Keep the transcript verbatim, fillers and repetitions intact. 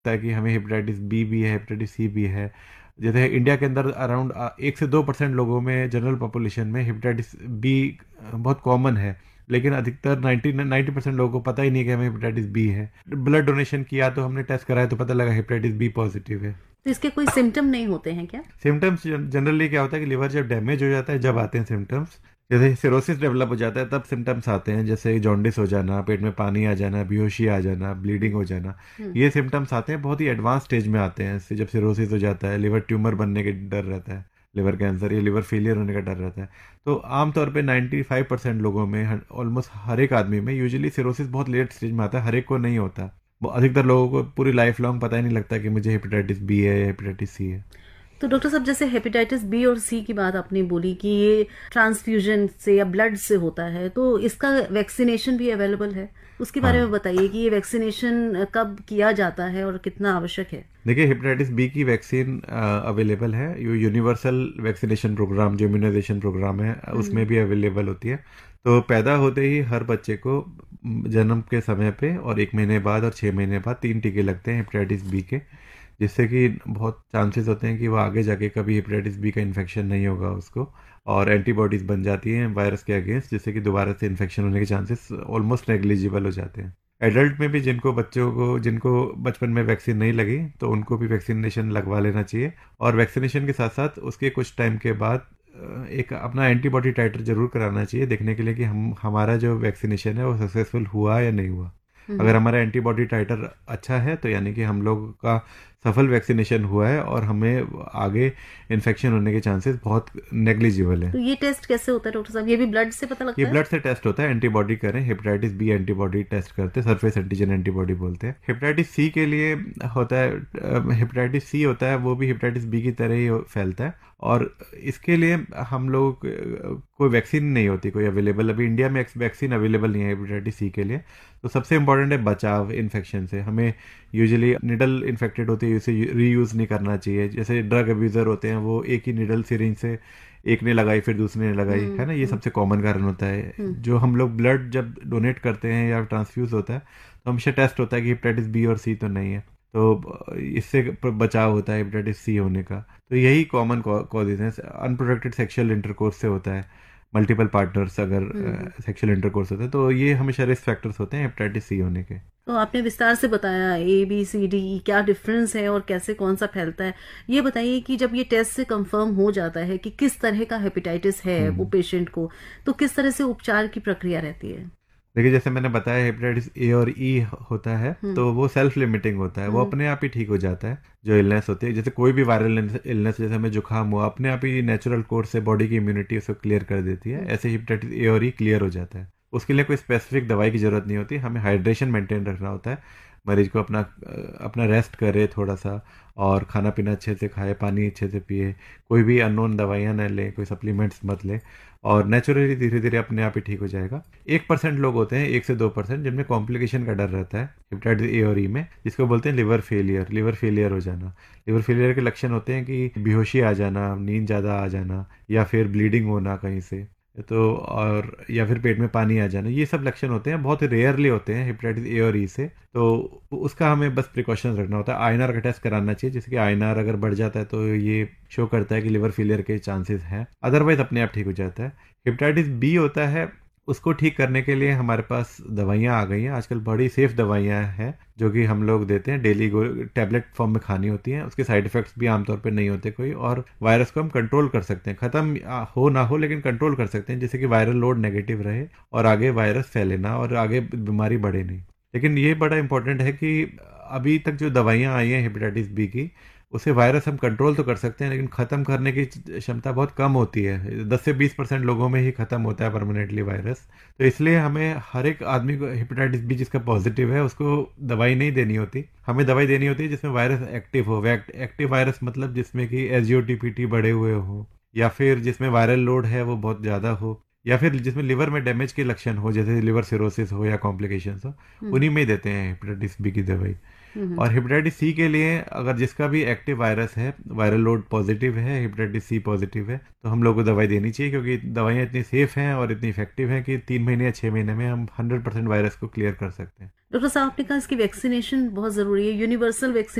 है कि हमें हेपेटाइटिस बी भी है, हेपेटाइटिस सी भी है। जैसे इंडिया के अंदर अराउंड एक से दो परसेंट लोगों में, जनरल पॉपुलेशन में हेपेटाइटिस बी बहुत कॉमन है, लेकिन अधिकतर नाइन्टी नाइन्टी परसेंट लोगों को पता ही नहीं कि हमें हेपेटाइटिस बी है। ब्लड डोनेशन किया तो हमने टेस्ट कराया तो पता लगा हेपेटाइटिस बी पॉजिटिव है। तो इसके कोई सिम्टम नहीं होते हैं क्या? सिम्टम्स जनरली क्या होता है कि लिवर जब डैमेज हो जाता है जब आते हैं सिम्टम्स। जैसे सिरोसिस डेवलप हो जाता है तब सिम्टम्स आते हैं, जैसे जॉन्डिस हो जाना, पेट में पानी आ जाना, बेहोशी आ जाना, ब्लीडिंग हो जाना। हम्म। ये सिम्टम्स आते हैं, बहुत ही एडवांस स्टेज में आते हैं। इससे जब सिरोसिस हो जाता है, लिवर ट्यूमर बनने के डर रहता है, लिवर कैंसर या लिवर फेलियर होने का डर रहता है। तो आमतौर पे नाइन्टी फाइव परसेंट लोगों में, ऑलमोस्ट हर एक आदमी में यूजुअली सिरोसिस बहुत लेट स्टेज में आता है, हर एक को नहीं होता। वो अधिकतर लोगों को पूरी लाइफ लॉन्ग पता ही नहीं लगता कि मुझे हेपेटाइटिस बी है या हेपेटाइटिस सी है। तो डॉक्टर साहब, जैसे हेपेटाइटिस बी और सी की बात आपने बोली कि ये ट्रांसफ्यूजन से या ब्लड से होता है, तो इसका वैक्सीनेशन भी अवेलेबल है, उसके बारे में हाँ, बताइए कि ये वैक्सीनेशन कब किया जाता है और कितना आवश्यक है? देखिए हेपेटाइटिस बी की वैक्सीन अवेलेबल है। ये यूनिवर्सल वैक्सीनेशन प्रोग्राम, जो इम्यूनाइजेशन प्रोग्राम है, उसमें हम्म। भी अवेलेबल होती है। तो पैदा होते ही हर बच्चे को म, जन्म के समय पे और एक महीने बाद और छः महीने बाद तीन टीके लगते हैं हेपेटाइटिस बी के, जिससे कि बहुत चांसेस होते हैं कि वो आगे जाके कभी हेपेटाइटिस बी का इन्फेक्शन नहीं होगा उसको, और एंटीबॉडीज बन जाती हैं वायरस के अगेंस्ट, जिससे कि दोबारा से इन्फेक्शन होने के चांसेस ऑलमोस्ट नेग्लिजिबल हो जाते हैं। एडल्ट में भी जिनको बच्चों को जिनको बचपन में वैक्सीन नहीं लगी तो उनको भी वैक्सीनेशन लगवा लेना चाहिए। और वैक्सीनेशन के साथ साथ उसके कुछ टाइम के बाद अ, एक अपना एंटीबॉडी टाइटर जरूर कराना चाहिए, देखने के लिए कि हम हमारा जो वैक्सीनेशन है वो सक्सेसफुल हुआ या नहीं हुआ। अगर हम्म। हमारा एंटीबॉडी टाइटर अच्छा है तो यानी कि हम लोग का सफल वैक्सीनेशन हुआ है और हमें आगे इन्फेक्शन होने के चांसेस बहुत नेग्लिजिबल है। तो ये टेस्ट कैसे होता है डॉक्टर साहब? ये भी ब्लड से पता ये लगता है? ब्लड से टेस्ट होता है, एंटीबॉडी करें, हेपेटाइटिस बी एंटीबॉडी टेस्ट करते हैं, सरफेस एंटीजन एंटीबॉडी बोलते हैं। हेपेटाइटिस सी के लिए होता है, हेपेटाइटिस सी होता है, वो भी हेपेटाइटिस बी की तरह ही हो- फैलता है। और इसके लिए हम लोग को- कोई वैक्सीन नहीं होती कोई अवेलेबल, अभी इंडिया में वैक्सीन अवेलेबल नहीं है हेपेटाइटिस सी के लिए। तो सबसे इंपॉर्टेंट है बचाव इन्फेक्शन से। हमें यूजुअली निडल इन्फेक्टेड होती है, उसे रीयूज नहीं करना चाहिए। जैसे ड्रग अब्यूजर होते हैं, वो एक ही निडल सिरिंज से एक ने लगाई फिर दूसरे ने लगाई, हम्म। है ना, ये हम्म। सबसे कॉमन कारण होता है। हम्म। जो हम लोग ब्लड जब डोनेट करते हैं या ट्रांसफ्यूज होता है तो हमेशा टेस्ट होता है कि हेपेटाइटिस बी और सी तो नहीं है। तो इससे बचाव होता है हेपेटाइटिस सी होने का। तो यही कॉमन कॉजेज हैं। अनप्रोटेक्टेड सेक्सुअल इंटरकोर्स से होता है, मल्टीपल पार्टनर्स अगर हम्म। सेक्सुअल इंटरकोर्स होता है, तो ये हमेशा रिस्क फैक्टर्स होते हैं हेपेटाइटिस सी होने के। तो आपने विस्तार से बताया ए बी सी डी क्या डिफरेंस है और कैसे कौन सा फैलता है। ये बताइए कि जब ये टेस्ट से कंफर्म हो जाता है कि किस तरह का हेपेटाइटिस है वो हम्म पेशेंट को, तो किस तरह से उपचार की प्रक्रिया रहती है? देखिए, जैसे मैंने बताया हेपेटाइटिस ए और ई होता है हम्म। तो वो सेल्फ लिमिटिंग होता है, वो हम्म। अपने आप ही ठीक हो जाता है। जो इलनेस होती है, जैसे कोई भी वायरल इलनेस, जैसे हमें जुकाम हुआ, अपने आप ही नेचुरल कोर्स से बॉडी की इम्यूनिटी उसको क्लियर कर देती है, हम्म। ऐसे हेपेटाइटिस ए और ई क्लियर हो जाता है। उसके लिए कोई स्पेसिफिक दवाई की जरूरत नहीं होती, हमें हाइड्रेशन मेंटेन रखना होता है। मरीज को अपना अपना रेस्ट करे थोड़ा सा, और खाना पीना अच्छे से खाए, पानी अच्छे से पिए, कोई भी अननोन दवाइयाँ न ले, कोई सप्लीमेंट्स मत ले, और नेचुरली धीरे धीरे अपने आप ही ठीक हो जाएगा। एक परसेंट लोग होते हैं, एक से दो परसेंट, जिनमें कॉम्प्लिकेशन का डर रहता है हेपेटाइटिस ए और ई में, जिसको बोलते हैं लिवर फेलियर, लिवर फेलियर हो जाना। लिवर फेलियर के लक्षण होते हैं कि बेहोशी आ जाना, नींद ज़्यादा आ जाना, या फिर ब्लीडिंग होना कहीं से, तो और या फिर पेट में पानी आ जाना। ये सब लक्षण होते हैं, बहुत रेयरली होते हैं हेपेटाइटिस ए और ई से। तो उसका हमें बस प्रिकॉशंस रखना होता है। आईएनआर का टेस्ट कराना चाहिए, जैसे कि आईएनआर अगर बढ़ जाता है तो ये शो करता है कि लिवर फेलियर के चांसेस हैं, अदरवाइज अपने आप ठीक हो जाता है। हेपेटाइटिस बी होता है, उसको ठीक करने के लिए हमारे पास दवाइयाँ आ गई हैं आजकल, बड़ी सेफ दवाइयाँ हैं जो कि हम लोग देते हैं डेली, टैबलेट फॉर्म में खानी होती हैं। उसके साइड इफेक्ट्स भी आमतौर पे नहीं होते कोई, और वायरस को हम कंट्रोल कर सकते हैं, खत्म आ, हो ना हो लेकिन कंट्रोल कर सकते हैं, जिससे कि वायरल लोड नेगेटिव रहे और आगे वायरस फैले ना और आगे बीमारी बढ़े नहीं। लेकिन ये बड़ा इंपॉर्टेंट है कि अभी तक जो दवाइयाँ आई हैं हेपेटाइटिस बी की, उसे वायरस हम कंट्रोल तो कर सकते हैं लेकिन ख़त्म करने की क्षमता बहुत कम होती है। दस से बीस परसेंट लोगों में ही ख़त्म होता है परमानेंटली वायरस। तो इसलिए हमें हर एक आदमी को हेपेटाइटिस बी जिसका पॉजिटिव है उसको दवाई नहीं देनी होती, हमें दवाई देनी होती है जिसमें वायरस एक्टिव हो। एक्टिव वायरस मतलब जिसमें कि S G O T P T बढ़े हुए हो, या फिर जिसमें वायरल लोड है वो बहुत ज़्यादा हो, या फिर जिसमें लिवर में डैमेज के लक्षण हो, जैसे लिवर सिरोसिस हो या कॉम्प्लिकेशंस हो, हम्म। उन्हीं में ही देते हैं हेपेटाइटिस बी की दवाई। हम्म। और हेपेटाइटिस सी के लिए अगर जिसका भी एक्टिव वायरस है, वायरल लोड पॉजिटिव है, हेपेटाइटिस सी पॉजिटिव है, तो हम लोग को दवाई देनी चाहिए, क्योंकि दवाइयाँ इतनी सेफ हैं और इतनी इफेक्टिव हैं कि तीन महीने या छः महीने में हम हंड्रेड परसेंट वायरस को क्लियर कर सकते हैं। डॉक्टर साहब, आपने कहा इसकी वैक्सीनेशन बहुत ज़रूरी है, यूनिवर्सल वैक्सीन